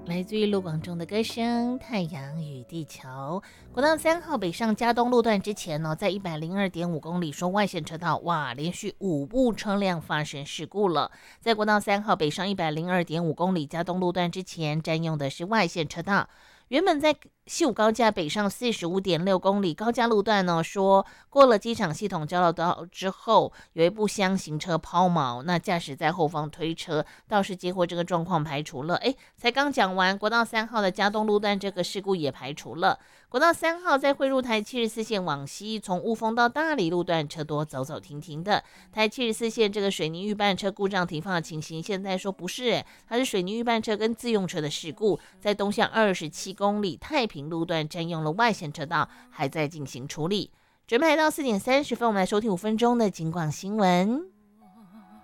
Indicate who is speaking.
Speaker 1: 来自于陆广仲的歌声《太阳与地球》。国道3号北上嘉东路段之前呢，在102.5公里说外线车道，哇，连续5部车辆发生事故了。在国道3号北上102.5公里嘉东路段之前，占用的是外线车道。原本在西武高架北上45.6公里高架路段呢，说过了机场系统交流道之后，有一部厢型车抛锚，那驾驶在后方推车，倒是接获这个状况排除了。才刚讲完国道3号的嘉东路段这个事故也排除了。国道3号在汇入台74线往西，从雾峰到大理路段车多走走停停的。台74线这个水泥预拌车故障停放的情形，现在说不是，它是水泥预拌车跟自用车的事故，在东向27公里太平路段占用了外线车道，还在进行处理。准备来到4点30分，我们来收听5分钟的警广新闻。